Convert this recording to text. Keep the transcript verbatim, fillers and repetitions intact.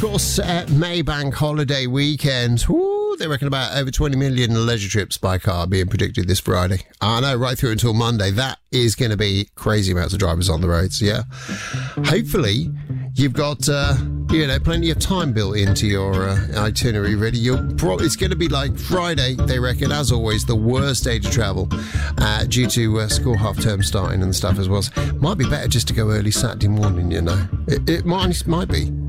course, uh, Maybank holiday weekend. Woo, they reckon about over twenty million leisure trips by car being predicted this Friday. I know, right through until Monday. That is going to be crazy amounts of drivers on the roads, yeah. Hopefully, you've got, uh, you know, plenty of time built into your uh, itinerary ready. You'll pro- it's going to be like Friday, they reckon, as always, the worst day to travel uh, due to uh, school half-term starting and stuff as well. So might be better just to go early Saturday morning, you know. It, it might, might be.